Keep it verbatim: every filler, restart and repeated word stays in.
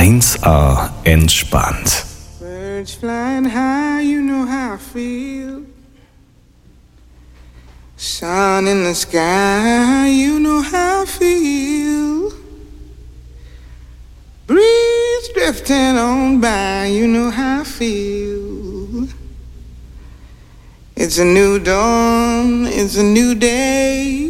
eins A entspannt. Birds flying high, you know how I feel. Sun in the sky, you know how I feel. Breeze drifting on by, you know how I feel. It's a new dawn, it's a new day.